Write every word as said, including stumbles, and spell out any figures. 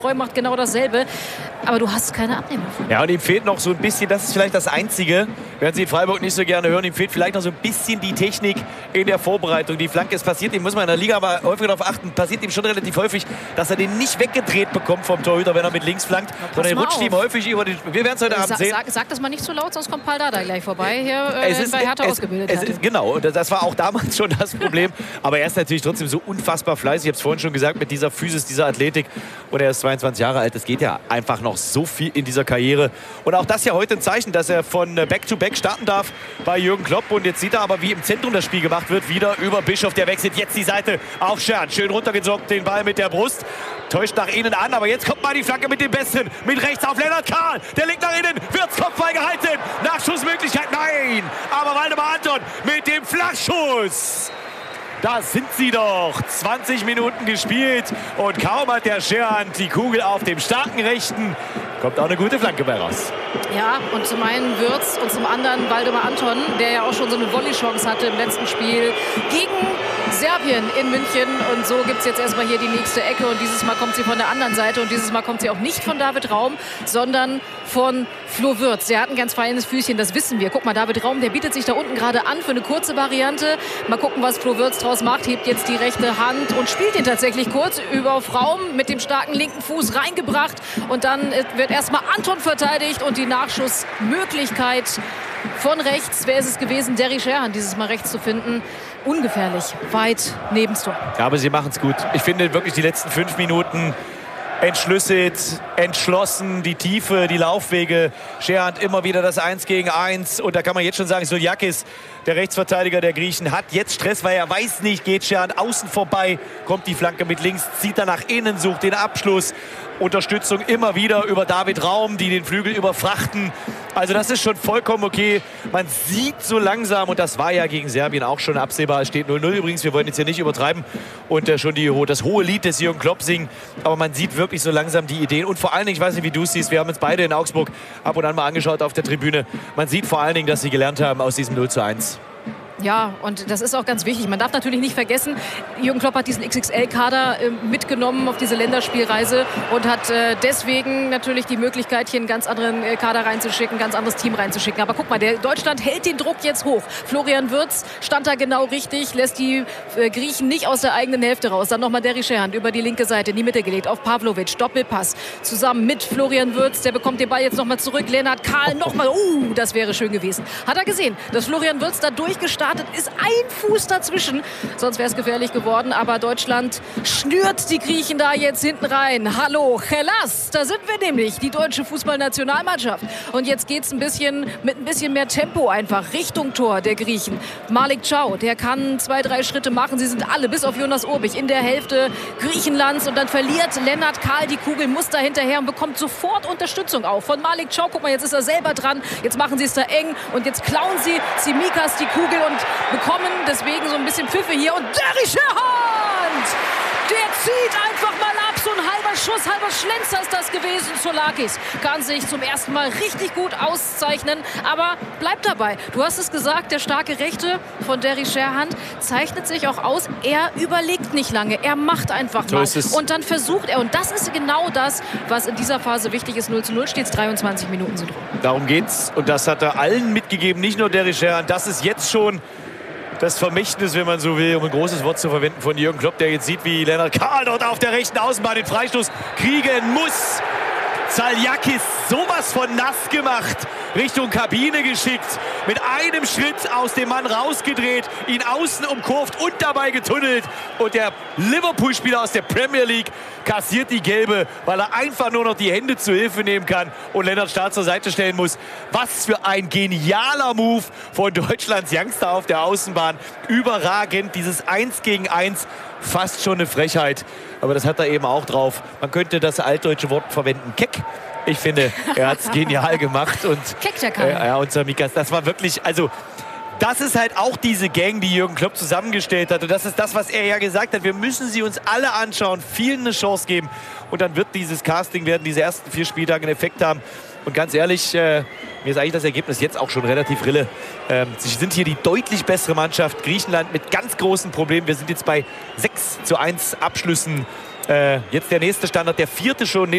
Roy macht genau dasselbe, aber du hast keine Abnehmer von. Ja, und ihm fehlt noch so ein bisschen, das ist vielleicht das Einzige, werden Sie in Freiburg nicht so gerne hören, ihm fehlt vielleicht noch so ein bisschen die Technik in der Vorbereitung. Die Flanke, es passiert ihm, muss man in der Liga aber häufig darauf achten, passiert ihm schon relativ häufig, dass er den nicht weggedreht bekommt vom Torhüter, wenn er mit links flankt, sondern er rutscht ihm häufig über den... Wir werden es heute Abend Sa sehen. Sag, sag das mal nicht so laut, sonst kommt Paul Dardai gleich vorbei, hier äh, es ist, bei Hertha es, ausgebildet es ist, Genau, und das war auch damals schon das Problem. Aber er ist natürlich trotzdem so unfassbar fleißig. Ich habe es vorhin schon gesagt, mit dieser Physis, dieser Athletik. Und er ist zweiundzwanzig Jahre alt. Es geht ja einfach noch so viel in dieser Karriere. Und auch das ja heute ein Zeichen, dass er von Back-to-Back starten darf bei Jürgen Klopp. Und jetzt sieht er aber, wie im Zentrum das Spiel gemacht wird. Wieder über Bischof, der wechselt jetzt die Seite auf Schern. Schön runtergezockt, den Ball mit der Brust. Täuscht nach innen an, aber jetzt kommt mal die Flanke mit dem Besten. Mit rechts auf Lennart Kahl. Der legt nach innen, wird's Kopfball gehalten. Nachschussmöglichkeit, nein. Aber Waldemar Anton mit dem Flachschuss. Da sind sie doch. zwanzig Minuten gespielt und kaum hat der Scherhand die Kugel auf dem starken Rechten. Kommt auch eine gute Flanke bei raus. Ja, und zum einen Würz und zum anderen Waldemar Anton, der ja auch schon so eine Volley-Chance hatte im letzten Spiel gegen Serbien in München. Und so gibt es jetzt erstmal hier die nächste Ecke. Und dieses Mal kommt sie von der anderen Seite. Und dieses Mal kommt sie auch nicht von David Raum, sondern von Flo Würz. Der hat ein ganz feines Füßchen, das wissen wir. Guck mal, David Raum, der bietet sich da unten gerade an für eine kurze Variante. Mal gucken, was Flo Würz draus macht. Hebt jetzt die rechte Hand und spielt ihn tatsächlich kurz über auf Raum mit dem starken linken Fuß reingebracht. Und dann wird erstmal Anton verteidigt und die Nachschussmöglichkeit von rechts. Wer ist es gewesen? Derry Scherhand dieses Mal rechts zu finden. Ungefährlich, weit neben Tor. Ja, aber sie machen es gut. Ich finde wirklich die letzten fünf Minuten entschlüsselt, entschlossen, die Tiefe, die Laufwege. Scherhand immer wieder das Eins gegen Eins. Und da kann man jetzt schon sagen, Souljakis, der Rechtsverteidiger der Griechen, hat jetzt Stress, weil er weiß nicht, geht Scherhand außen vorbei, kommt die Flanke mit links, zieht er nach innen, sucht den Abschluss. Unterstützung immer wieder über David Raum, die den Flügel überfrachten. Also das ist schon vollkommen okay. Man sieht so langsam, und das war ja gegen Serbien auch schon absehbar, es steht null null übrigens, wir wollen jetzt hier nicht übertreiben und äh, schon die, das hohe Lied des Jürgen Klopp singen. Aber man sieht wirklich so langsam die Ideen. Und vor allen Dingen, ich weiß nicht, wie du es siehst, wir haben uns beide in Augsburg ab und an mal angeschaut auf der Tribüne. Man sieht vor allen Dingen, dass sie gelernt haben aus diesem null zu eins. Ja, und das ist auch ganz wichtig. Man darf natürlich nicht vergessen, Jürgen Klopp hat diesen X X L-Kader äh, mitgenommen auf diese Länderspielreise und hat äh, deswegen natürlich die Möglichkeit, hier einen ganz anderen äh, Kader reinzuschicken, ein ganz anderes Team reinzuschicken. Aber guck mal, der Deutschland hält den Druck jetzt hoch. Florian Würz stand da genau richtig, lässt die äh, Griechen nicht aus der eigenen Hälfte raus. Dann nochmal Derry Scherhand über die linke Seite in die Mitte gelegt, auf Pavlovic, Doppelpass, zusammen mit Florian Würz. Der bekommt den Ball jetzt nochmal zurück. Lennart Kahl nochmal, uh, das wäre schön gewesen. Hat er gesehen, dass Florian Würz da durchgestartet ist, ein Fuß dazwischen, sonst wäre es gefährlich geworden, aber Deutschland schnürt die Griechen da jetzt hinten rein. Hallo, Hellas, da sind wir nämlich, die deutsche Fußballnationalmannschaft. Und jetzt geht es ein bisschen mit ein bisschen mehr Tempo einfach Richtung Tor der Griechen. Malik Chow, der kann zwei, drei Schritte machen, sie sind alle, bis auf Jonas Urbich, in der Hälfte Griechenlands und dann verliert Lennart Kahl die Kugel, muss da hinterher und bekommt sofort Unterstützung auf von Malik Chow. Guck mal, jetzt ist er selber dran, jetzt machen sie es da eng und jetzt klauen sie Tsimikas die Kugel und bekommen deswegen so ein bisschen Pfiffe hier. Und Derry Scherhand, der zieht einfach mal ab. So ein halber Schuss, halber Schlenzer ist das gewesen. Souljakis kann sich zum ersten Mal richtig gut auszeichnen. Aber bleibt dabei. Du hast es gesagt, der starke Rechte von Derry Scherhand zeichnet sich auch aus. Er überlegt nicht lange. Er macht einfach mal. So und dann versucht er. Und das ist genau das, was in dieser Phase wichtig ist. null zu null steht es, dreiundzwanzig Minuten sind rum. Darum geht's. Und das hat er allen mitgegeben. Nicht nur Derry Scherhand. Das ist jetzt schon das Vermächtnis, wenn man so will, um ein großes Wort zu verwenden, von Jürgen Klopp, der jetzt sieht, wie Lennart Kahl dort auf der rechten Außenbahn den Freistoß kriegen muss. Souljakis sowas von nass gemacht, Richtung Kabine geschickt, mit einem Schritt aus dem Mann rausgedreht, ihn außen umkurvt und dabei getunnelt. Und der Liverpool-Spieler aus der Premier League kassiert die Gelbe, weil er einfach nur noch die Hände zu Hilfe nehmen kann und Lennart Stahl zur Seite stellen muss. Was für ein genialer Move von Deutschlands Youngster auf der Außenbahn. Überragend, dieses Eins gegen Eins, fast schon eine Frechheit. Aber das hat er eben auch drauf. Man könnte das altdeutsche Wort verwenden, keck. Ich finde, er hat es genial gemacht. Und, keck, der kann. Äh, ja, und Tsimikas, das war wirklich, also das ist halt auch diese Gang, die Jürgen Klopp zusammengestellt hat. Und das ist das, was er ja gesagt hat. Wir müssen sie uns alle anschauen, vielen eine Chance geben. Und dann wird dieses Casting, werden diese ersten vier Spieltage einen Effekt haben. Und ganz ehrlich, äh, mir ist eigentlich das Ergebnis jetzt auch schon relativ rille. Ähm, sie sind hier die deutlich bessere Mannschaft. Griechenland mit ganz großen Problemen. Wir sind jetzt bei sechs zu eins Abschlüssen. Äh, jetzt der nächste Standard, der vierte schon.